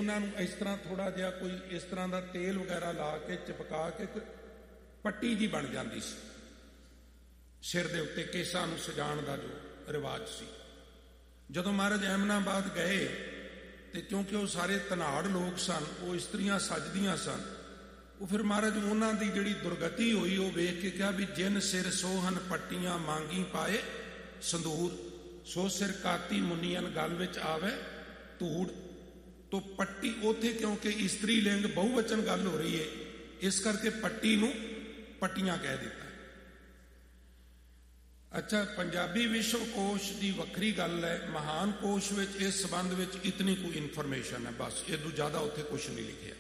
ਉਹਨਾਂ ਨੂੰ ਇਸ ਤਰ੍ਹਾਂ ਥੋੜ੍ਹਾ ਜਿਹਾ ਕੋਈ ਇਸ ਤਰ੍ਹਾਂ ਦਾ ਤੇਲ ਵਗੈਰਾ ਲਾ ਕੇ ਚਿਪਕਾ ਕੇ ਪੱਟੀ ਜੀ ਬਣ ਜਾਂਦੀ ਸੀ ਸਿਰ ਦੇ ਉੱਤੇ, ਕੇਸਾਂ ਨੂੰ ਸਜਾਉਣ ਦਾ ਜੋ ਰਿਵਾਜ ਸੀ। ਜਦੋਂ ਮਹਾਰਾਜ ਐਮਨਾਬਾਦ ਗਏ ਤੇ ਕਿਉਂਕਿ ਉਹ ਸਾਰੇ ਧਨਾੜ ਲੋਕ ਸਨ, ਉਹ ਇਸਤਰੀਆਂ ਸਜਦੀਆਂ ਸਨ, ਉਹ ਫਿਰ ਮਹਾਰਾਜ ਉਹਨਾਂ ਦੀ ਜਿਹੜੀ ਦੁਰਗਤੀ ਹੋਈ ਉਹ ਵੇਖ ਕੇ ਕਿਹਾ ਵੀ ਜਿਨ ਸਿਰ ਸੋਹਨ ਪੱਟੀਆਂ ਮੰਗੀ ਪਾਏ ਸੰਦੂਰ, ਸੋ ਸਿਰ ਕਾਤੀ ਮੁਨੀਅਨ ਗਲ ਵਿੱਚ ਆਵੇ ਧੂੜ। ਤੋਂ ਪੱਟੀ ਉੱਥੇ ਕਿਉਂਕਿ ਇਸਤਰੀ ਲਿੰਗ ਬਹੁਵਚਨ ਗੱਲ ਹੋ ਰਹੀ ਹੈ, ਇਸ ਕਰਕੇ ਪੱਟੀ ਨੂੰ ਪੱਟੀਆਂ ਕਹਿ ਦਿੱਤਾ। ਅੱਛਾ, ਪੰਜਾਬੀ ਵਿਸ਼ਵ ਕੋਸ਼ ਦੀ ਵੱਖਰੀ ਗੱਲ ਹੈ, ਮਹਾਨ ਕੋਸ਼ ਵਿੱਚ ਇਸ ਸੰਬੰਧ ਵਿੱਚ ਇਤਨੀ ਕੋਈ ਇਨਫੋਰਮੇਸ਼ਨ ਹੈ, ਬਸ ਇਹਦੋਂ ਜ਼ਿਆਦਾ ਉੱਥੇ ਕੁਛ ਨਹੀਂ ਲਿਖਿਆ।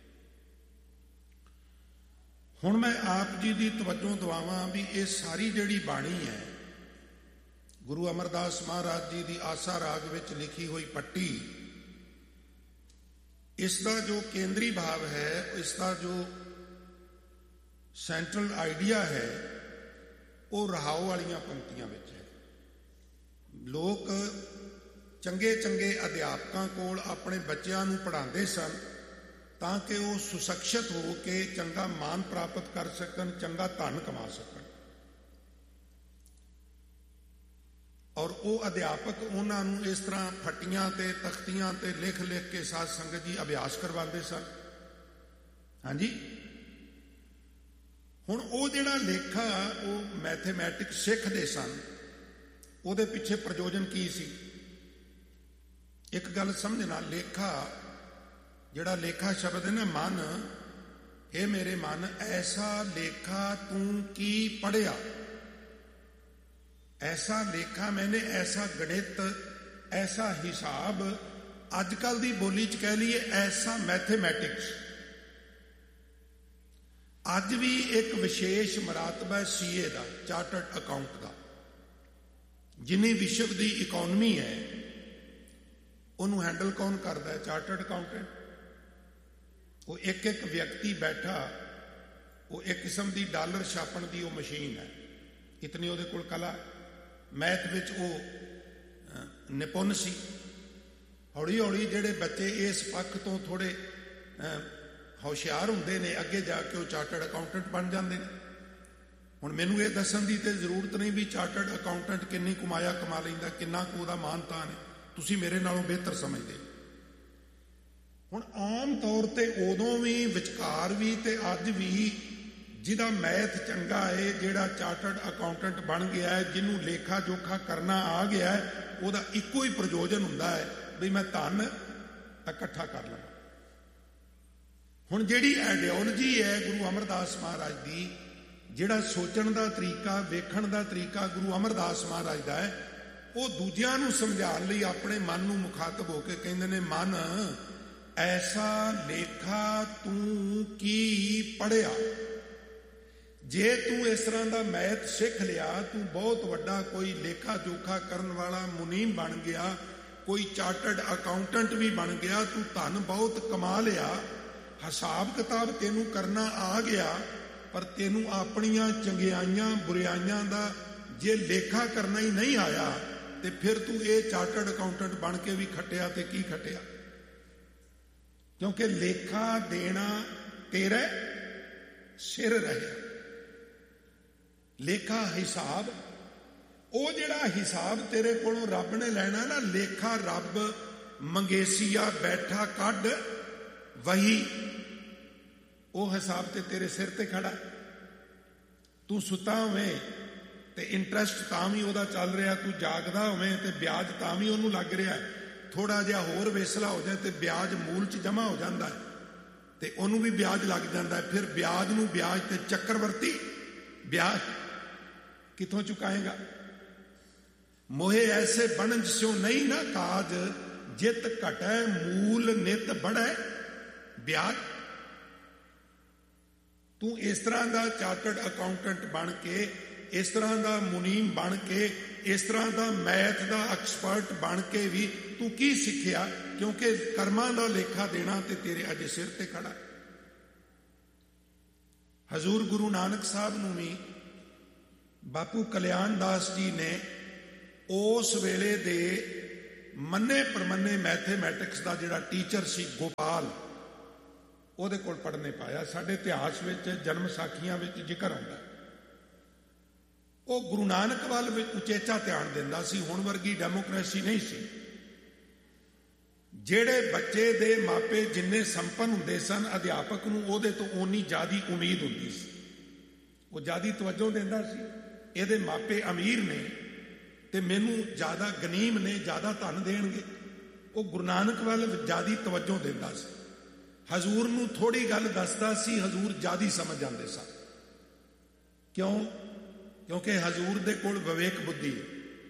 ਹੁਣ ਮੈਂ ਆਪ ਜੀ ਦੀ ਤਵੱਜੋ ਦਿਵਾਵਾਂ ਵੀ ਇਹ ਸਾਰੀ ਜਿਹੜੀ ਬਾਣੀ ਹੈ ਗੁਰੂ ਅਮਰਦਾਸ ਮਹਾਰਾਜ ਜੀ ਦੀ ਆਸਾ ਰਾਗ ਵਿੱਚ ਲਿਖੀ ਹੋਈ ਪੱਟੀ, ਇਸ ਦਾ ਜੋ ਕੇਂਦਰੀ ਭਾਵ ਹੈ, ਇਸ ਦਾ ਜੋ ਸੈਂਟਰਲ ਆਈਡੀਆ ਹੈ, ਉਹ ਰਹਾਉ ਵਾਲੀਆਂ ਪੰਕਤੀਆਂ ਵਿੱਚ ਹੈ। ਲੋਕ ਚੰਗੇ ਚੰਗੇ ਅਧਿਆਪਕਾਂ ਕੋਲ ਆਪਣੇ ਬੱਚਿਆਂ ਨੂੰ ਪੜ੍ਹਾਉਂਦੇ ਸਨ ਤਾਂ ਕਿ ਉਹ ਸੁਸਕਸ਼ਿਤ ਹੋ ਕੇ ਚੰਗਾ ਮਾਨ ਪ੍ਰਾਪਤ ਕਰ ਸਕਣ, ਚੰਗਾ ਧਨ ਕਮਾ ਸਕਣ, ਔਰ ਉਹ ਅਧਿਆਪਕ ਉਹਨਾਂ ਨੂੰ ਇਸ ਤਰ੍ਹਾਂ ਫੱਟੀਆਂ ਤੇ ਤਖਤੀਆਂ ਤੇ ਲਿਖ ਲਿਖ ਕੇ ਸਾਧ ਸੰਗਤ ਜੀ ਅਭਿਆਸ ਕਰਵਾਉਂਦੇ ਸਨ। ਹਾਂਜੀ, ਹੁਣ ਉਹ ਜਿਹੜਾ ਲੇਖਾ ਉਹ ਮੈਥੇਮੈਟਿਕਸ ਸਿੱਖਦੇ ਸਨ, ਉਹਦੇ ਪਿੱਛੇ ਪ੍ਰਯੋਜਨ ਕੀ ਸੀ? ਇੱਕ ਗੱਲ ਸਮਝਣਾ, ਲੇਖਾ ਜਿਹੜਾ ਲੇਖਾ ਸ਼ਬਦ ਹੈ ਨਾ, ਮਨ, ਇਹ ਮੇਰੇ ਮਨ ਐਸਾ ਲੇਖਾ ਤੂੰ ਕੀ ਪੜ੍ਹਿਆ, ਐਸਾ ਲੇਖਾ ਮੈਨੇ, ਐਸਾ ਗਣਿਤ, ਐਸਾ ਹਿਸਾਬ, ਅੱਜ ਕੱਲ ਦੀ ਬੋਲੀ ਚ ਕਹਿ ਲਈਏ ਐਸਾ ਮੈਥੇਮੈਟਿਕਸ। ਅੱਜ ਵੀ ਇੱਕ ਵਿਸ਼ੇਸ਼ ਮਰਾਤਬਾ ਸੀਏ ਦਾ, ਚਾਰਟਰਡ ਅਕਾਊਂਟ ਦਾ। ਜਿੰਨੀ ਵਿਸ਼ਵ ਦੀ ਇਕੋਨਮੀ ਹੈ ਉਹਨੂੰ ਹੈਂਡਲ ਕੌਣ ਕਰਦਾ ਹੈ? Chartered accountant. ਉਹ ਇੱਕ ਇੱਕ ਵਿਅਕਤੀ ਬੈਠਾ, ਉਹ ਇੱਕ ਕਿਸਮ ਦੀ ਡਾਲਰ ਛਾਪਣ ਦੀ ਉਹ ਮਸ਼ੀਨ ਹੈ, ਇਤਨੀ ਉਹਦੇ ਕੋਲ ਕਲਾ। ਮੈਥ ਵਿੱਚ ਉਹ ਨਿਪੁੰਨ ਸੀ। ਹੌਲੀ ਹੌਲੀ ਜਿਹੜੇ ਬੱਚੇ ਇਸ ਪੱਖ ਤੋਂ ਥੋੜੇ ਹੁਸ਼ਿਆਰ ਹੁੰਦੇ ਨੇ, ਅੱਗੇ ਜਾ ਕੇ ਉਹ ਚਾਰਟਰਡ ਅਕਾਊਂਟੈਂਟ ਬਣ ਜਾਂਦੇ ਨੇ। ਹੁਣ ਮੈਨੂੰ ਇਹ ਦੱਸਣ ਦੀ ਤੇ ਜ਼ਰੂਰਤ ਨਹੀਂ ਵੀ ਚਾਰਟਰਡ ਅਕਾਊਂਟੈਂਟ ਕਿੰਨੀ ਕਮਾਇਆ ਕਮਾ ਲੈਂਦਾ, ਕਿੰਨਾ ਕੁ ਉਹਦਾ ਮਾਨ ਤਾਨ ਹੈ, ਤੁਸੀਂ ਮੇਰੇ ਨਾਲੋਂ ਬਿਹਤਰ ਸਮਝਦੇ। ਹੁਣ ਆਮ ਤੌਰ ਤੇ ਉਦੋਂ ਵੀ, ਵਿਚਕਾਰ ਵੀ ਤੇ ਅੱਜ ਵੀ ਜਿਹਦਾ ਮੈਥ ਚੰਗਾ ਹੈ, ਜਿਹੜਾ ਚਾਰਟਰਡ ਅਕਾਊਂਟੈਂਟ ਬਣ ਗਿਆ ਹੈ, ਜਿਹਨੂੰ ਲੇਖਾ ਜੋਖਾ ਕਰਨਾ ਆ ਗਿਆ ਹੈ, ਉਹਦਾ ਇੱਕੋ ਹੀ ਪ੍ਰਯੋਜਨ ਹੁੰਦਾ ਹੈ ਵੀ ਮੈਂ ਧਨ ਇਕੱਠਾ ਕਰ ਲਵਾਂ। ਹੁਣ ਜਿਹੜੀ ਆਈਡੀਓਲੋਜੀ ਹੈ ਗੁਰੂ ਅਮਰਦਾਸ ਮਹਾਰਾਜ ਦੀ, ਜਿਹੜਾ ਸੋਚਣ ਦਾ ਤਰੀਕਾ, ਵੇਖਣ ਦਾ ਤਰੀਕਾ ਗੁਰੂ ਅਮਰਦਾਸ ਮਹਾਰਾਜ ਦਾ ਹੈ, ਉਹ ਦੂਜਿਆਂ ਨੂੰ ਸਮਝਾਉਣ ਲਈ ਆਪਣੇ ਮਨ ਨੂੰ ਮੁਖਾਤਬ ਹੋ ਕੇ ਕਹਿੰਦੇ ਨੇ, ਮਨ ਐਸਾ ਲੇਖਾ ਤੂੰ ਕੀ ਪੜ੍ਹਿਆ। ਜੇ ਤੂੰ ਇਸ ਤਰ੍ਹਾਂ ਦਾ ਮੈਥ ਸਿੱਖ ਲਿਆ, ਤੂੰ ਬਹੁਤ ਵੱਡਾ ਕੋਈ ਲੇਖਾ ਜੋਖਾ ਕਰਨ ਵਾਲਾ ਮੁਨੀਮ ਬਣ ਗਿਆ, ਕੋਈ ਚਾਰਟਰਡ ਅਕਾਊਂਟੈਂਟ ਵੀ ਬਣ ਗਿਆ, ਤੂੰ ਧਨ ਬਹੁਤ ਕਮਾ ਲਿਆ, ਹਿਸਾਬ ਕਿਤਾਬ ਤੈਨੂੰ ਕਰਨਾ ਆ ਗਿਆ, ਪਰ ਤੈਨੂੰ ਆਪਣੀਆਂ ਚੰਗਿਆਈਆਂ ਬੁਰਾਈਆਂ ਦਾ ਜੇ ਲੇਖਾ ਕਰਨਾ ਹੀ ਨਹੀਂ ਆਇਆ, ਤੇ ਫਿਰ ਤੂੰ ਇਹ ਚਾਰਟਰਡ ਅਕਾਊਂਟੈਂਟ ਬਣ ਕੇ ਵੀ ਖੱਟਿਆ ਤੇ ਕੀ ਖੱਟਿਆ? ਕਿਉਂਕਿ ਲੇਖਾ ਦੇਣਾ ਤੇਰੇ ਸਿਰ ਰਹਿਆ। ਲੇਖਾ ਹਿਸਾਬ, ਉਹ ਜਿਹੜਾ ਹਿਸਾਬ ਤੇਰੇ ਕੋਲੋਂ ਰੱਬ ਨੇ ਲੈਣਾ ਨਾ, ਲੇਖਾ ਰੱਬ ਮੰਗੇਸੀਆ ਬੈਠਾ ਕੱਢ ਵਹੀ, ਉਹ ਹਿਸਾਬ ਤੇ ਤੇਰੇ ਸਿਰ ਤੇ ਖੜਾ। ਤੂੰ ਸੁੱਤਾ ਹੋਵੇਂ ਤੇ ਇੰਟਰਸਟ ਤਾਂ ਵੀ ਉਹਦਾ ਚੱਲ ਰਿਹਾ, ਤੂੰ ਜਾਗਦਾ ਹੋਵੇਂ ਤੇ ਵਿਆਜ ਤਾਂ ਵੀ ਉਹਨੂੰ ਲੱਗ ਰਿਹਾ, ਥੋੜਾ ਜਿਹਾ ਹੋਰ ਵੇਸਲਾ ਹੋ ਜਾਏ ਤੇ ਵਿਆਜ ਮੂਲ 'ਚ ਜਮਾ ਹੋ ਜਾਂਦਾ ਹੈ ਤੇ ਉਹਨੂੰ ਵੀ ਵਿਆਜ ਲੱਗ ਜਾਂਦਾ ਹੈ। ਫਿਰ ਵਿਆਜ ਨੂੰ ਵਿਆਜ ਤੇ ਚੱਕਰਵਰਤੀ ਵਿਆਜ ਕਿੱਥੋਂ ਚੁਕਾਏਗਾ? ਮੋਹੇ ਐਸੇ ਬਣਜ ਸਿਓ ਨਹੀਂ ਨਾ ਕਾਜ, ਜਿਤ ਘਟੈ ਮੂਲ ਨਿਤ ਬੜੈ ਵਿਆਜ। ਤੂੰ ਇਸ ਤਰ੍ਹਾਂ ਦਾ ਚਾਰਟਰਡ ਅਕਾਊਂਟੈਂਟ ਬਣ ਕੇ, ਇਸ ਤਰ੍ਹਾਂ ਦਾ ਮੁਨੀਮ ਬਣ ਕੇ, ਇਸ ਤਰ੍ਹਾਂ ਦਾ ਮੈਥ ਦਾ ਐਕਸਪਰਟ ਬਣ ਕੇ ਵੀ ਤੂੰ ਕੀ ਸਿੱਖਿਆ? ਕਿਉਂਕਿ ਕਰਮਾਂ ਦਾ ਲੇਖਾ ਦੇਣਾ ਤੇ ਤੇਰੇ ਅਜੇ ਸਿਰ ਤੇ ਖੜਾ। ਹਜ਼ੂਰ ਗੁਰੂ ਨਾਨਕ ਸਾਹਿਬ ਨੂੰ ਵੀ ਬਾਪੂ ਕਲਿਆਣ ਦਾਸ ਜੀ ਨੇ ਉਸ ਵੇਲੇ ਦੇ ਮੰਨੇ ਪਰਮੰਨੇ ਮੈਥੇਮੈਟਿਕਸ ਦਾ ਜਿਹੜਾ ਟੀਚਰ ਸੀ ਗੋਪਾਲ, ਉਹਦੇ ਕੋਲ ਪੜ੍ਹਨੇ ਪਾਇਆ। ਸਾਡੇ ਇਤਿਹਾਸ ਵਿੱਚ ਜਨਮ ਸਾਖੀਆਂ ਵਿੱਚ ਜ਼ਿਕਰ ਆਉਂਦਾ, ਉਹ ਗੁਰੂ ਨਾਨਕ ਵੱਲ ਵਿੱਚ ਉਚੇਚਾ ਧਿਆਨ ਦਿੰਦਾ ਸੀ। ਹੁਣ ਵਰਗੀ ਡੈਮੋਕ੍ਰੇਸੀ ਨਹੀਂ ਸੀ। ਜਿਹੜੇ ਬੱਚੇ ਦੇ ਮਾਪੇ ਜਿੰਨੇ ਸੰਪੰਨ ਹੁੰਦੇ ਸਨ, ਅਧਿਆਪਕ ਨੂੰ ਉਹਦੇ ਤੋਂ ਓਨੀ ਜ਼ਿਆਦੀ ਉਮੀਦ ਹੁੰਦੀ ਸੀ, ਉਹ ਜ਼ਿਆਦੀ ਤਵੱਜੋ ਦਿੰਦਾ ਸੀ। ਇਹਦੇ ਮਾਪੇ ਅਮੀਰ ਨੇ ਤੇ ਮੈਨੂੰ ਜ਼ਿਆਦਾ ਗਨੀਮ ਨੇ, ਜ਼ਿਆਦਾ ਧਨ ਦੇਣਗੇ। ਉਹ ਗੁਰੂ ਨਾਨਕ ਵੱਲ ਜ਼ਿਆਦੀ ਤਵੱਜੋ ਦਿੰਦਾ ਸੀ। ਹਜ਼ੂਰ ਨੂੰ ਥੋੜੀ ਗੱਲ ਦੱਸਦਾ ਸੀ, ਹਜ਼ੂਰ ਜ਼ਿਆਦੀ ਸਮਝ ਜਾਂਦੇ ਸਨ। ਕਿਉਂ? ਕਿਉਂਕਿ ਹਜ਼ੂਰ ਦੇ ਕੋਲ ਵਿਵੇਕ ਬੁੱਧੀ ਹੈ।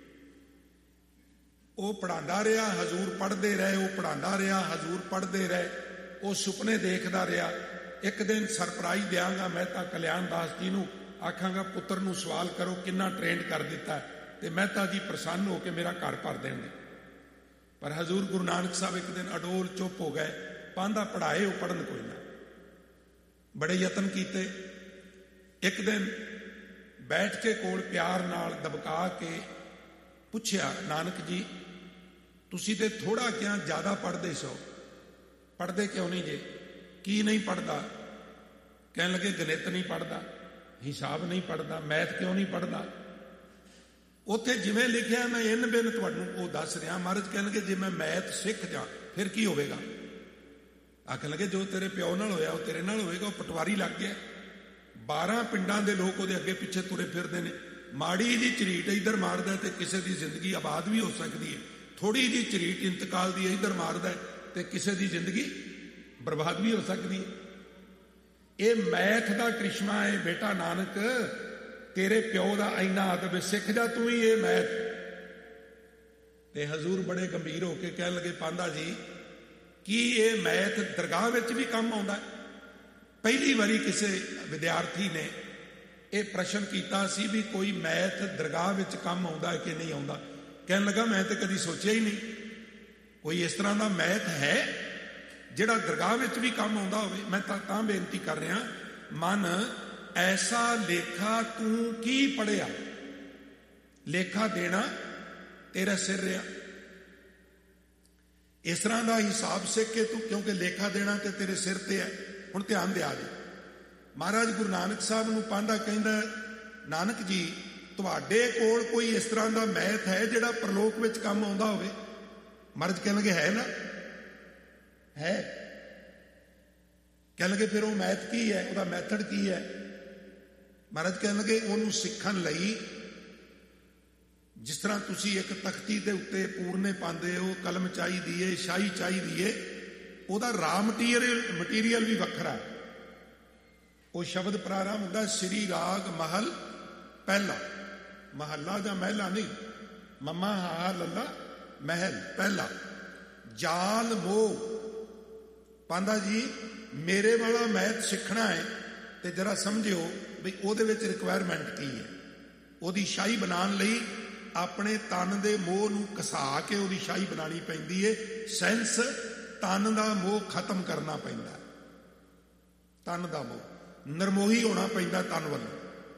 ਉਹ ਪੜ੍ਹਾਉਂਦਾ ਰਿਹਾ, ਹਜ਼ੂਰ ਪੜ੍ਹਦੇ ਰਹੇ, ਉਹ ਪੜ੍ਹਾਉਂਦਾ ਰਿਹਾ, ਹਜ਼ੂਰ ਪੜ੍ਹਦੇ ਰਹੇ। ਉਹ ਸੁਪਨੇ ਦੇਖਦਾ ਰਿਹਾ, ਇੱਕ ਦਿਨ ਸਰਪ੍ਰਾਈਜ਼ ਦਿਆਂਗਾ ਮਹਿਤਾ ਕਲਿਆਣ ਦਾਸ ਜੀ ਨੂੰ, ਆਖਾਂਗਾ ਪੁੱਤਰ ਨੂੰ ਸਵਾਲ ਕਰੋ ਕਿੰਨਾ ਟ੍ਰੇਨਡ ਕਰ ਦਿੱਤਾ, ਤੇ ਮਹਿਤਾ ਜੀ ਪ੍ਰਸੰਨ ਹੋ ਕੇ ਮੇਰਾ ਘਰ ਭਰ ਦੇਣਗੇ। ਪਰ ਹਜ਼ੂਰ ਗੁਰੂ ਨਾਨਕ ਸਾਹਿਬ ਇੱਕ ਦਿਨ ਅਡੋਲ ਚੁੱਪ ਹੋ ਗਏ। ਪਾਂਦਾ ਪੜ੍ਹਾਏ, ਉਹ ਪੜ੍ਹਨ ਕੋਈ ਨਾ। ਬੜੇ ਯਤਨ ਕੀਤੇ। ਇੱਕ ਦਿਨ ਬੈਠ ਕੇ ਕੋਲ ਪਿਆਰ ਨਾਲ ਦਬਕਾ ਕੇ ਪੁੱਛਿਆ, ਨਾਨਕ ਜੀ ਤੁਸੀਂ ਤੇ ਥੋੜਾ ਕਿਹਾ, ਜ਼ਿਆਦਾ ਪੜ੍ਹਦੇ ਸੋ, ਪੜ੍ਹਦੇ ਕਿਉਂ ਨਹੀਂ ਜੇ? ਕੀ ਨਹੀਂ ਪੜ੍ਹਦਾ? ਕਹਿਣ ਲੱਗੇ ਗਣਿਤ ਨਹੀਂ ਪੜ੍ਹਦਾ, ਹਿਸਾਬ ਨਹੀਂ ਪੜ੍ਹਦਾ, ਮੈਥ ਕਿਉਂ ਨਹੀਂ ਪੜ੍ਹਦਾ? ਉੱਥੇ ਜਿਵੇਂ ਲਿਖਿਆ ਮੈਂ ਇਨ ਬਿਨ ਤੁਹਾਨੂੰ ਉਹ ਦੱਸ ਰਿਹਾ। ਮਹਾਰਾਜ ਕਹਿਣ ਲੱਗੇ ਜੇ ਮੈਂ ਮੈਥ ਸਿੱਖ ਜਾ ਫਿਰ ਕੀ ਹੋਵੇਗਾ? ਆਖਣ ਲੱਗੇ ਜੋ ਤੇਰੇ ਪਿਓ ਨਾਲ ਹੋਇਆ ਉਹ ਤੇਰੇ ਨਾਲ ਹੋਵੇਗਾ। ਉਹ ਪਟਵਾਰੀ ਲੱਗ ਗਿਆ। 12 ਪਿੰਡਾਂ ਦੇ ਲੋਕ ਉਹਦੇ ਅੱਗੇ ਪਿੱਛੇ ਤੁਰੇ ਫਿਰਦੇ ਨੇ। ਮਾੜੀ ਜੀ ਝਰੀਟ ਇੱਧਰ ਮਾਰਦਾ ਤੇ ਕਿਸੇ ਦੀ ਜ਼ਿੰਦਗੀ ਆਬਾਦ ਵੀ ਹੋ ਸਕਦੀ ਹੈ। ਥੋੜੀ ਜੀ ਝਰੀਟ ਇੰਤਕਾਲ ਦੀ ਇੱਧਰ ਮਾਰਦਾ ਤੇ ਕਿਸੇ ਦੀ ਜ਼ਿੰਦਗੀ ਬਰਬਾਦ ਵੀ ਹੋ ਸਕਦੀ ਹੈ। ਇਹ ਮੈਥ ਦਾ ਕ੍ਰਿਸ਼ਮਾ ਹੈ ਬੇਟਾ ਨਾਨਕ। ਤੇਰੇ ਪਿਓ ਦਾ ਇੰਨਾ ਅਦਬ, ਸਿੱਖ ਜਾ ਤੂੰ ਵੀ ਇਹ ਮੈਥ। ਤੇ ਹਜ਼ੂਰ ਬੜੇ ਗੰਭੀਰ ਹੋ ਕੇ ਕਹਿਣ ਲੱਗੇ, ਪਾਂਦਾ ਜੀ ਕੀ ਇਹ ਮੈਥ ਦਰਗਾਹ ਵਿੱਚ ਵੀ ਕੰਮ ਆਉਂਦਾ? ਪਹਿਲੀ ਵਾਰੀ ਕਿਸੇ ਵਿਦਿਆਰਥੀ ਨੇ ਇਹ ਪ੍ਰਸ਼ਨ ਕੀਤਾ ਸੀ ਵੀ ਕੋਈ ਮੈਥ ਦਰਗਾਹ ਵਿੱਚ ਕੰਮ ਆਉਂਦਾ ਹੈ ਕਿ ਨਹੀਂ ਆਉਂਦਾ। ਕਹਿਣ ਲੱਗਾ ਮੈਂ ਤੇ ਕਦੀ ਸੋਚਿਆ ਹੀ ਨਹੀਂ ਕੋਈ ਇਸ ਤਰ੍ਹਾਂ ਦਾ ਮੈਥ ਹੈ ਜਿਹੜਾ ਦਰਗਾਹ ਵਿੱਚ ਵੀ ਕੰਮ ਆਉਂਦਾ ਹੋਵੇ। ਮੈਂ ਤਾਂ ਬੇਨਤੀ ਕਰ ਰਿਹਾ, ਮਨ ਐਸਾ ਲੇਖਾ ਤੂੰ ਕੀ ਪੜ੍ਹਿਆ? ਲੇਖਾ ਦੇਣਾ ਤੇਰਾ ਸਿਰ ਰਿਹਾ। ਇਸ ਤਰ੍ਹਾਂ ਦਾ ਹਿਸਾਬ ਸਿੱਖ ਕੇ ਤੂੰ, ਕਿਉਂਕਿ ਲੇਖਾ ਦੇਣਾ ਤੇ ਤੇਰੇ ਸਿਰ ਤੇ ਹੈ। ਹੁਣ ਧਿਆਨ ਦਿਆ ਜੀ। ਮਹਾਰਾਜ ਗੁਰੂ ਨਾਨਕ ਸਾਹਿਬ ਨੂੰ ਪਾਂਦਾ ਕਹਿੰਦਾ, ਨਾਨਕ ਜੀ ਤੁਹਾਡੇ ਕੋਲ ਕੋਈ ਇਸ ਤਰ੍ਹਾਂ ਦਾ ਮੈਥ ਹੈ ਜਿਹੜਾ ਪ੍ਰਲੋਕ ਵਿੱਚ ਕੰਮ ਆਉਂਦਾ ਹੋਵੇ? ਮਹਾਰਾਜ ਕਹਿਣ ਲੱਗੇ ਹੈ ਨਾ, ਹੈ। ਕਹਿਣ ਲੱਗੇ ਫਿਰ ਉਹ ਮੈਥ ਕੀ ਹੈ, ਉਹਦਾ ਮੈਥਡ ਕੀ ਹੈ? ਮਹਾਰਾਜ ਕਹਿਣ ਲੱਗੇ ਉਹਨੂੰ ਸਿੱਖਣ ਲਈ ਜਿਸ ਤਰ੍ਹਾਂ ਤੁਸੀਂ ਇੱਕ ਤਖਤੀ ਦੇ ਉੱਤੇ ਪੂਰਨੇ ਪਾਉਂਦੇ ਹੋ, ਕਲਮ ਚਾਹੀਦੀ ਏ, ਸ਼ਾਹੀ ਚਾਹੀਦੀ ਏ, ਉਹਦਾ ਰਾ ਮਟੀਰੀਅਲ ਵੀ ਵੱਖਰਾ ਹੈ। ਉਹ ਸ਼ਬਦ ਪ੍ਰਾਰੰਭ ਹੁੰਦਾ ਸ੍ਰੀ ਰਾਗ ਮਹਲ ਪਹਿਲਾ। ਮਹੱਲਾ ਜਾਂ ਮਹਿਲਾ ਨਹੀਂ, ਮਮਾ ਹਾ ਲੱਲਾ ਮਹਿਲ ਪਹਿਲਾ। ਜਾਲ ਮੋਹ ਪਾਂਦਾ ਜੀ ਮੇਰੇ ਵਾਲਾ ਮੈਥ ਸਿੱਖਣਾ ਹੈ ਤੇ ਜਰਾ ਸਮਝਿਓ ਵੀ ਉਹਦੇ ਵਿੱਚ ਰਿਕੁਆਇਰਮੈਂਟ ਕੀ ਹੈ। ਉਹਦੀ ਸ਼ਾਹੀ ਬਣਾਉਣ ਲਈ ਆਪਣੇ ਤਨ ਦੇ ਮੋਹ ਨੂੰ ਘਸਾ ਕੇ ਉਹਦੀ ਸ਼ਾਹੀ ਬਣਾਉਣੀ ਪੈਂਦੀ ਏ। ਸੈਂਸ ਤਨ ਦਾ ਮੋਹ ਖਤਮ ਕਰਨਾ ਪੈਂਦਾ। ਤਨ ਦਾ ਮੋਹ ਨਿਰਮੋਹੀ ਹੋਣਾ ਪੈਂਦਾ ਤਨ ਵੱਲੋਂ।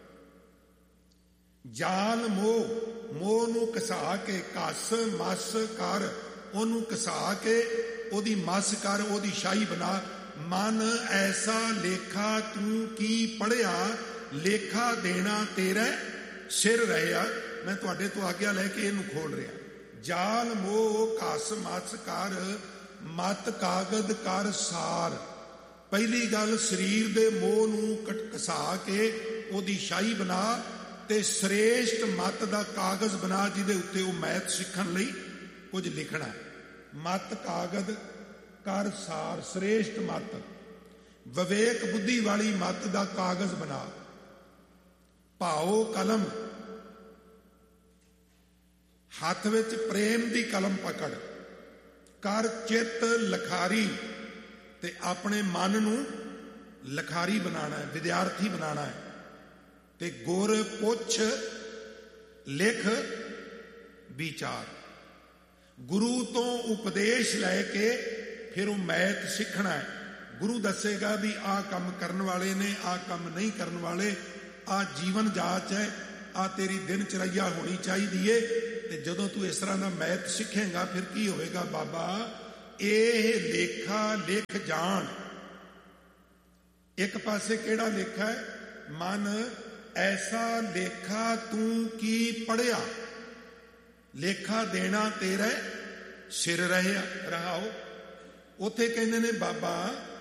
ਜਾਲ ਮੋਹ, ਮੋਹ ਨੂੰ ਘਸਾ ਕੇ, ਘਸ ਮਸ ਕਰ, ਉਹਨੂੰ ਘਸਾ ਕੇ ਉਹਦੀ ਮਸ ਕਰ, ਉਹਦੀ ਸ਼ਾਹੀ ਬਣਾ। ਮਨ ਐਸਾ ਲੇਖਾ ਤੂੰ ਕੀ ਪੜ੍ਹਿਆ, ਲੇਖਾ ਦੇਣਾ ਤੇਰਾ ਸਿਰ ਰਹਿਆ। ਮੈਂ ਤੁਹਾਡੇ ਤੋਂ ਆਗਿਆ ਲੈ ਕੇ ਇਹਨੂੰ ਖੋਲ ਰਿਹਾ। ਜਾਲ ਮੋਹ ਘਸ ਮਸ ਕਰ, ਮਤ ਕਾਗਦ ਕਰ ਸਾਰ। ਪਹਿਲੀ ਗੱਲ ਸਰੀਰ ਦੇ ਮੋਹ ਨੂੰ ਘਸਾ ਕੇ ਉਹਦੀ ਸ਼ਾਹੀ ਬਣਾ ਤੇ ਸ੍ਰੇਸ਼ਟ ਮਤ ਦਾ ਕਾਗਜ਼ ਬਣਾ ਜਿਹਦੇ ਉੱਤੇ ਉਹ ਮੈਥ ਸਿੱਖਣ ਲਈ ਕੁਝ ਲਿਖਣਾ। ਮਤ ਕਾਗਜ਼ ਕਰ ਸਾਰ, ਸ੍ਰੇਸ਼ਟ ਮਤ, ਵਿਵੇਕ ਬੁੱਧੀ ਵਾਲੀ ਮਤ ਦਾ ਕਾਗਜ਼ ਬਣਾ। ਭਾਓ ਕਲਮ, ਹੱਥ ਵਿੱਚ ਪ੍ਰੇਮ ਦੀ ਕਲਮ ਪਕੜ। ਕਰ ਚਿੱਤ ਲਖਾਰੀ, ਤੇ ਆਪਣੇ ਮਨ ਨੂੰ ਲਖਾਰੀ ਬਣਾਣਾ ਹੈ, ਵਿਦਿਆਰਥੀ ਬਣਾਣਾ ਹੈ। ਤੇ ਗੁਰ ਪੁੱਛ ਲਿਖ ਵਿਚਾਰ। ਗੁਰੂ ਤੋਂ ਉਪਦੇਸ਼ ਲੈ ਕੇ ਫਿਰ ਉਹ ਮੈਥ ਸਿੱਖਣਾ ਹੈ। ਗੁਰੂ ਦੱਸੇਗਾ ਵੀ ਆਹ ਕੰਮ ਕਰਨ ਵਾਲੇ ਨੇ, ਆਹ ਕੰਮ ਨਹੀਂ ਕਰਨ ਵਾਲੇ, ਆਹ ਜੀਵਨ ਜਾਚ ਹੈ, ਆਹ ਤੇਰੀ ਦਿਨ ਚਰਈਆ ਹੋਣੀ ਚਾਹੀਦੀ ਏ। ਤੇ ਜਦੋਂ ਤੂੰ ਇਸ ਤਰ੍ਹਾਂ ਦਾ ਮੈਥ ਸਿੱਖੇਗਾ ਫਿਰ ਕੀ ਹੋਵੇਗਾ? ਬਾਬਾ, ਇਹ ਲੇਖਾ ਲਿਖ ਜਾਣ। ਇੱਕ ਪਾਸੇ ਕਿਹੜਾ ਲੇਖਾ ਹੈ? ਮਨ ਐਸਾ ਲੇਖਾ ਤੂੰ ਕੀ ਪੜ੍ਹਿਆ, ਲੇਖਾ ਦੇਣਾ ਤੇਰੇ ਸਿਰ ਰਹਾਓ। ਉੱਥੇ ਕਹਿੰਦੇ ਨੇ ਬਾਬਾ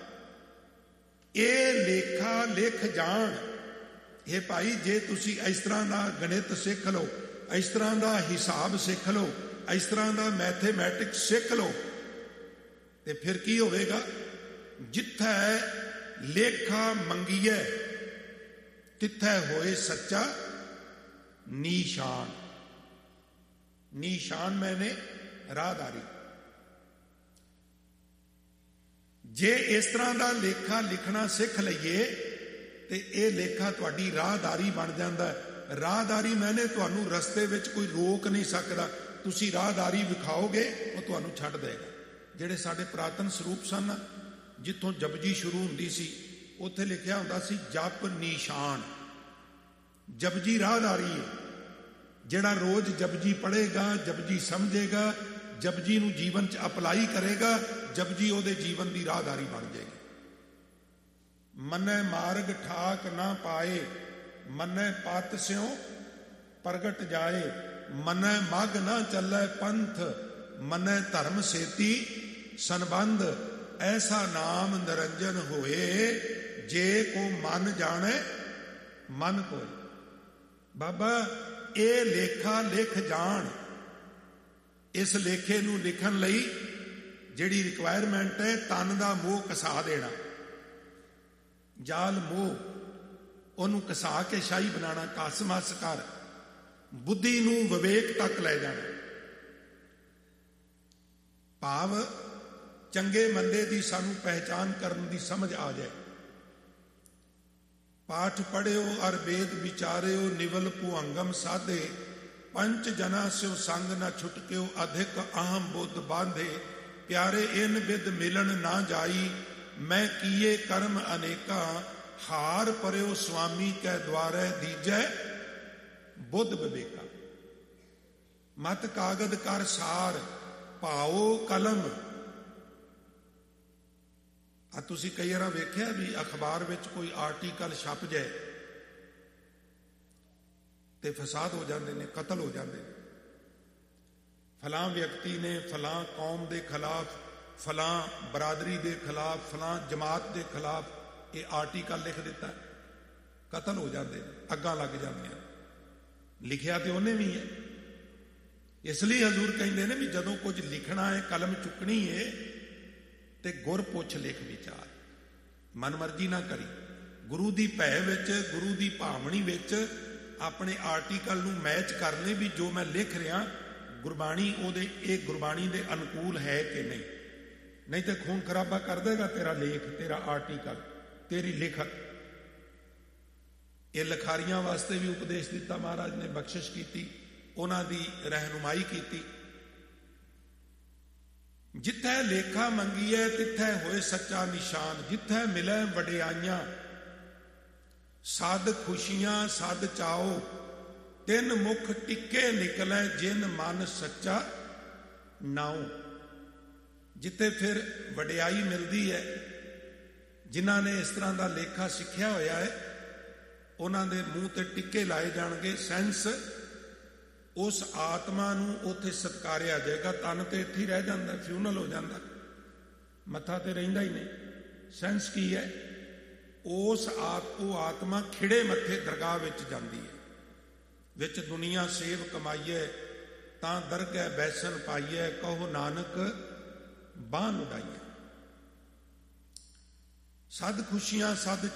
ਇਹ ਲੇਖਾ ਲਿਖ ਜਾਣ। ਇਹ ਭਾਈ, ਜੇ ਤੁਸੀਂ ਇਸ ਤਰ੍ਹਾਂ ਦਾ ਗਣਿਤ ਸਿੱਖ ਲਓ, ਇਸ ਤਰ੍ਹਾਂ ਦਾ ਹਿਸਾਬ ਸਿੱਖ ਲਓ, ਇਸ ਤਰ੍ਹਾਂ ਦਾ ਮੈਥੇਮੈਟਿਕਸ ਸਿੱਖ ਲਓ, ਤੇ ਫਿਰ ਕੀ ਹੋਵੇਗਾ? ਜਿੱਥੈ ਲੇਖਾ ਮੰਗੀਐ ਤਿੱਥੈ ਹੋਏ ਸੱਚਾ ਨੀਸ਼ਾਨ। ਨੀਸ਼ਾਨ ਮੈਨੇ ਰਾਹਦਾਰੀ। ਜੇ ਇਸ ਤਰ੍ਹਾਂ ਦਾ ਲੇਖਾ ਲਿਖਣਾ ਸਿੱਖ ਲਈਏ ਤੇ ਇਹ ਲੇਖਾ ਤੁਹਾਡੀ ਰਾਹਦਾਰੀ ਬਣ ਜਾਂਦਾ। ਰਾਹਦਾਰੀ ਮੈਨੇ ਤੁਹਾਨੂੰ ਰਸਤੇ ਵਿੱਚ ਕੋਈ ਰੋਕ ਨਹੀਂ ਸਕਦਾ। ਤੁਸੀਂ ਰਾਹਦਾਰੀ ਵਿਖਾਓਗੇ, ਉਹ ਤੁਹਾਨੂੰ ਛੱਡ ਦੇਗਾ। ਜਿਹੜੇ ਸਾਡੇ ਪੁਰਾਤਨ ਸਰੂਪ ਸਨ, ਜਿੱਥੋਂ ਜਪਜੀ ਸ਼ੁਰੂ ਹੁੰਦੀ ਸੀ, ਉੱਥੇ ਲਿਖਿਆ ਹੁੰਦਾ ਸੀ ਜਪ ਨਿਸ਼ਾਨ। ਜਪਜੀ ਰਾਹਦਾਰੀ ਹੈ। ਜਿਹੜਾ ਰੋਜ਼ ਜਪਜੀ ਪੜ੍ਹੇਗਾ, ਜਪਜੀ ਸਮਝੇਗਾ, ਜਪਜੀ ਨੂੰ ਜੀਵਨ 'ਚ ਅਪਲਾਈ ਕਰੇਗਾ, ਜਪਜੀ ਉਹਦੇ ਜੀਵਨ ਦੀ ਰਾਹਦਾਰੀ ਬਣ ਜਾਏਗੀ। ਮੰਨੈ ਮਾਰਗ ਠਾਕ ਨਾ ਪਾਏ, ਮੰਨੈ ਪਤ ਸਿਉ ਪ੍ਰਗਟ ਜਾਏ, ਮੰਨੈ ਮਗ ਨਾ ਚੱਲੈ ਪੰਥ, ਮੰਨੈ ਧਰਮ ਸੇਤੀ ਸੰਬੰਧ, ਐਸਾ ਨਾਮ ਨਿਰੰਜਨ ਹੋਏ, ਜੇ ਕੋ ਮਨ ਜਾਣੈ ਮਨ ਕੋਇ। ਬਾਬਾ, ਇਹ ਲੇਖਾ ਲਿਖ ਜਾਣ। ਇਸ ਲੇਖੇ ਨੂੰ ਲਿਖਣ ਲਈ ਜਿਹੜੀ ਰਿਕੁਆਇਰਮੈਂਟ ਹੈ, ਤਨ ਦਾ ਮੋਹ ਕਸਾ ਦੇਣਾ। ਜਾਲ ਮੋਹ, ਉਹਨੂੰ ਕਸਾ ਕੇ ਸ਼ਾਹੀ ਬਣਾਣਾ। ਕਸ-ਮਸ ਕਰ ਬੁੱਧੀ ਨੂੰ ਵਿਵੇਕ ਤੱਕ ਲੈ ਜਾਣਾ। ਭਾਵ ਚੰਗੇ ਮੰਦੇ ਦੀ ਸਾਨੂੰ ਪਹਿਚਾਨ ਕਰਨ ਦੀ ਸਮਝ ਆ ਜਾਏ। ਪਾਠ ਪੜਿਓ ਅਰ ਵੇਦ ਵਿਚਾਰਿਓ, ਨਿਵਲ ਭੁਅੰਗਮ ਸਾਧੇ, ਪੰਚ ਜਨਾ ਸਿਓ ਸੰਗ ਨਾ ਛੁਟਕਿਓ, ਅਧਿਕ ਅਹਮ ਬੁੱਧ ਬਾਂਧੇ, ਪਿਆਰੇ ਇਨ ਬਿਦ ਮਿਲਣ ਨਾ ਜਾਈ, ਮੈਂ ਕੀਏ ਕਰਮ ਅਨੇਕਾ, ਹਾਰ ਪਰਿਓ ਸੁਆਮੀ ਕੈ ਦੁਆਰੇ, ਦੀਜੈ ਬੁੱਧ ਵਿਵੇਕਾ। ਮਤ ਕਾਗਦ ਕਰ ਸਾਰ, ਭਾਓ ਕਲਮ। ਆ ਤੁਸੀਂ ਕਈ ਵਾਰ ਵੇਖਿਆ ਵੀ ਅਖਬਾਰ ਵਿੱਚ ਕੋਈ ਆਰਟੀਕਲ ਛਪ ਜਾਏ ਤੇ ਫਸਾਦ ਹੋ ਜਾਂਦੇ ਨੇ, ਕਤਲ ਹੋ ਜਾਂਦੇ ਨੇ। ਫਲਾਂ ਵਿਅਕਤੀ ਨੇ ਫਲਾਂ ਕੌਮ ਦੇ ਖਿਲਾਫ, ਫਲਾਂ ਬਰਾਦਰੀ ਦੇ ਖਿਲਾਫ, ਫਲਾਂ ਜਮਾਤ ਦੇ ਖਿਲਾਫ ਇਹ ਆਰਟੀਕਲ ਲਿਖ ਦਿੱਤਾ, ਕਤਲ ਹੋ ਜਾਂਦੇ ਨੇ, ਅੱਗਾਂ ਲੱਗ ਜਾਂਦੀਆਂ। ਲਿਖਿਆ ਤੇ ਉਹਨੇ ਵੀ ਹੈ। ਇਸ ਲਈ ਹਜ਼ੂਰ ਕਹਿੰਦੇ ਨੇ ਵੀ ਜਦੋਂ ਕੁਝ ਲਿਖਣਾ ਹੈ, ਕਲਮ ਚੁੱਕਣੀ ਹੈ, ਤੇ ਗੁਰ ਪੁੱਛ ਲਿਖ ਵਿਚਾਰ। ਮਨਮਰਜ਼ੀ ਨਾ ਕਰੀ। ਗੁਰੂ ਦੀ ਭੈ ਵਿੱਚ, ਗੁਰੂ ਦੀ ਭਾਵਨੀ ਵਿੱਚ ਆਪਣੇ ਆਰਟੀਕਲ ਨੂੰ ਮੈਚ ਕਰ ਲੈ ਵੀ ਜੋ ਮੈਂ ਲਿਖ ਰਿਹਾ ਗੁਰਬਾਣੀ ਉਹਦੇ, ਇਹ ਗੁਰਬਾਣੀ ਦੇ ਅਨੁਕੂਲ ਹੈ ਕਿ ਨਹੀਂ। ਨਹੀਂ ਤੇ ਖੂਨ ਖਰਾਬਾ ਕਰ ਦੇਗਾ ਤੇਰਾ ਲੇਖ, ਤੇਰਾ ਆਰਟੀਕਲ, ਤੇਰੀ ਲਿਖਤ। ਇਹ ਲਿਖਾਰੀਆਂ ਵਾਸਤੇ ਵੀ ਉਪਦੇਸ਼ ਦਿੱਤਾ ਮਹਾਰਾਜ ਨੇ, ਬਖਸ਼ਿਸ਼ ਕੀਤੀ, ਉਹਨਾਂ ਦੀ ਰਹਿਨੁਮਾਈ ਕੀਤੀ। ਜਿੱਥੈ ਲੇਖਾ ਮੰਗੀਐ ਤਿੱਥੈ ਹੋਏ ਸੱਚਾ ਨਿਸ਼ਾਨ, ਜਿੱਥੈ ਮਿਲੈ ਵਡਿਆਈਆਂ ਸਦ ਖੁਸ਼ੀਆਂ ਸਦ ਚਾਓ, ਤਿੰਨ ਮੁਖ ਟਿੱਕੇ ਨਿਕਲੈ ਜਿਨ ਮਨ ਸੱਚਾ ਨਾਉ। ਜਿੱਥੇ ਫਿਰ ਵਡਿਆਈ ਮਿਲਦੀ ਹੈ, ਜਿਨ੍ਹਾਂ ਨੇ ਇਸ ਤਰ੍ਹਾਂ ਦਾ ਲੇਖਾ ਸਿੱਖਿਆ ਹੋਇਆ ਹੈ, ਉਹਨਾਂ ਦੇ ਮੂੰਹ ਤੇ ਟਿੱਕੇ ਲਾਏ ਜਾਣਗੇ। ਸੈਂਸ ਉਸ ਆਤਮਾ ਨੂੰ ਉੱਥੇ ਸਤਕਾਰਿਆ ਜਾਏਗਾ। ਤਨ ਤੇ ਇੱਥੇ ਹੀ ਰਹਿ ਜਾਂਦਾ, ਫਿਊਨਲ ਹੋ ਜਾਂਦਾ, ਮੱਥਾ ਤੇ ਰਹਿੰਦਾ ਹੀ ਨਹੀਂ। ਸੈਂਸ ਕੀ ਹੈ? ਉਹ ਆਤਮਾ ਖਿੜੇ ਮੱਥੇ ਦਰਗਾਹ ਵਿੱਚ ਜਾਂਦੀ ਹੈ। ਵਿੱਚ ਦੁਨੀਆ ਸੇਵ ਕਮਾਈਏ ਤਾਂ ਦਰਗਹਿ ਬੈਸਨ ਪਾਈਏ, ਕਹੋ ਨਾਨਕ ਬਾਂਹ ਉਡਾਈਏ। ਸਦ ਖੁਸ਼ੀਆਂ ਸਦ